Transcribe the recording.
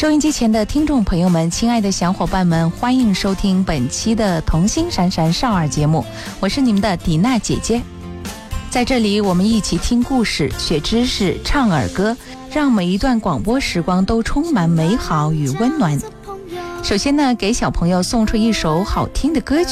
收音机前的听众朋友们，亲爱的小伙伴们，欢迎收听本期的童心闪闪少儿节目，我是你们的迪娜姐姐。在这里我们一起听故事、学知识、唱儿歌，让每一段广播时光都充满美好与温暖。首先呢，给小朋友送出一首好听的歌曲。